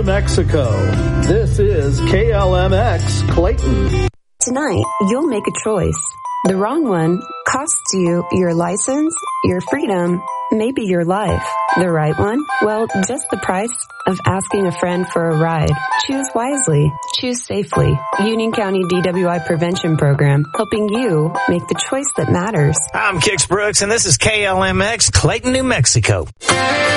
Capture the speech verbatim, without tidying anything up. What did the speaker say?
New Mexico. This is K L M X Clayton. Tonight, you'll make a choice. The wrong one costs you your license, your freedom, maybe your life. The right one? Well, just the price of asking a friend for a ride. Choose wisely. Choose safely. Union County D W I Prevention Program, helping you make the choice that matters. I'm Kix Brooks, and this is K L M X Clayton, New Mexico.